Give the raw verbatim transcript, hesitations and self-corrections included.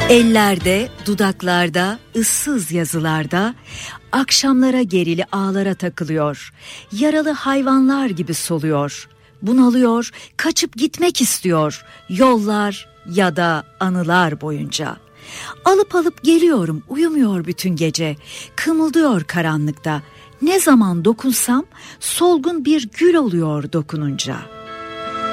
Ellerde, dudaklarda, ıssız yazılarda, akşamlara gerili ağlara takılıyor. Yaralı hayvanlar gibi soluyor. Bunalıyor, kaçıp gitmek istiyor. Yollar ya da anılar boyunca. Alıp alıp geliyorum, uyumuyor bütün gece. Kımıldıyor karanlıkta. Ne zaman dokunsam solgun bir gül oluyor dokununca.